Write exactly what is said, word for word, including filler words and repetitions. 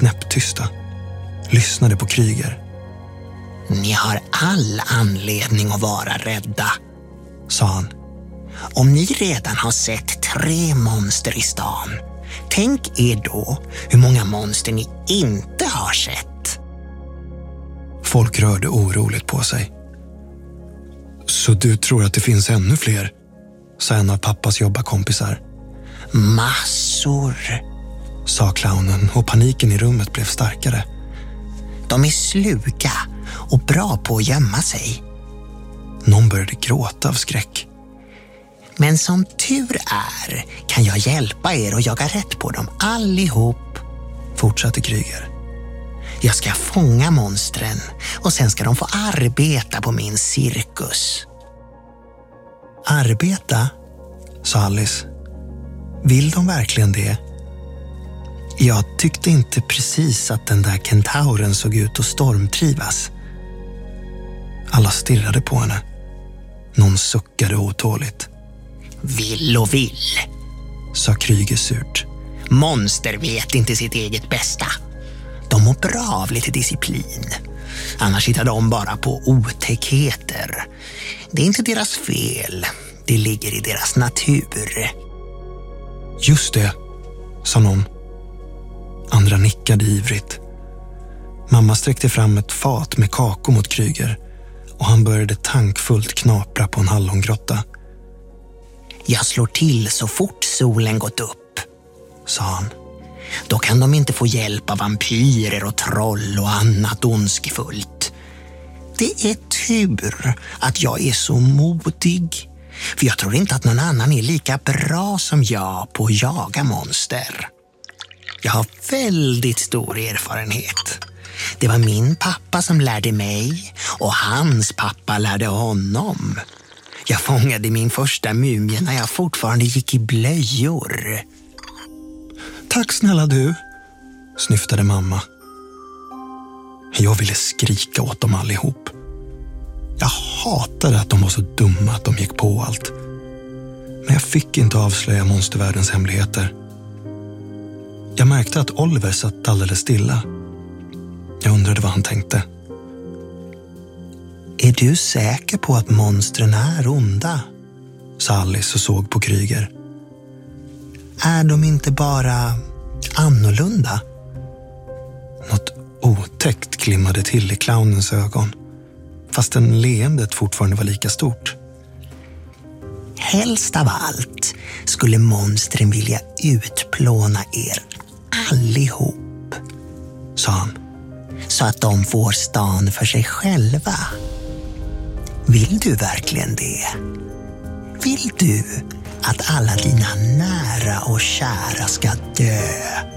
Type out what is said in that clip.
knäpptysta, lyssnade på Kryger. Ni har all anledning att vara rädda, sa han. Om ni redan har sett tre monster i stan, tänk er då hur många monster ni inte har sett. Folk rörde oroligt på sig. Så du tror att det finns ännu fler? Sa en av pappas jobbarkompisar. Massor, sa clownen och paniken i rummet blev starkare. De är sluga och bra på att gömma sig. Någon började gråta av skräck. Men som tur är kan jag hjälpa er och jaga rätt på dem allihop, fortsatte Kryger. Jag ska fånga monstren och sen ska de få arbeta på min cirkus. Arbeta, sa Alice. Vill de verkligen det? Jag tyckte inte precis att den där kentauren såg ut att stormtrivas. Alla stirrade på henne. Någon suckade otåligt. Vill och vill, sa Kryger surt. Monster vet inte sitt eget bästa. De mår bra av lite disciplin. Annars hittar de bara på otäckheter. Det är inte deras fel. Det ligger i deras natur. Just det, sa någon. Andra nickade ivrigt. Mamma sträckte fram ett fat med kakor mot Kryger och han började tankfullt knapra på en hallongrotta. Jag slår till så fort solen gått upp, sa han. Då kan de inte få hjälp av vampyrer och troll och annat ondskefullt. Det är tur att jag är så modig. För jag tror inte att någon annan är lika bra som jag på att jaga monster. Jag har väldigt stor erfarenhet. Det var min pappa som lärde mig och hans pappa lärde honom. Jag fångade min första mumie när jag fortfarande gick i blöjor. Tack snälla du, snyftade mamma. Jag ville skrika åt dem allihop. Jag hatade att de var så dumma att de gick på allt. Men jag fick inte avslöja monstervärldens hemligheter. Jag märkte att Oliver satt alldeles stilla. Jag undrade vad han tänkte. Är du säker på att monstren är onda? Sa Alice och såg på Kryger. Är de inte bara annorlunda? Något otäckt glimmade till i clownens ögon. Fastän leendet fortfarande var lika stort. Helst av allt skulle monstren vilja utplåna er allihop, sa han. Så att de får stan för sig själva. Vill du verkligen det? Vill du att alla dina nära och kära ska dö